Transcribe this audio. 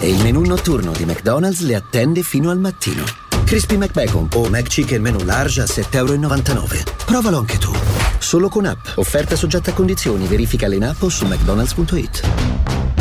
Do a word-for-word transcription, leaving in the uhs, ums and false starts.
e il menù notturno di McDonald's le attende fino al mattino. Crispy McBacon o McChicken menù large a sette e novantanove euro. Provalo anche tu. Solo con app. Offerta soggetta a condizioni. Verificale in app o su mcdonalds punto it.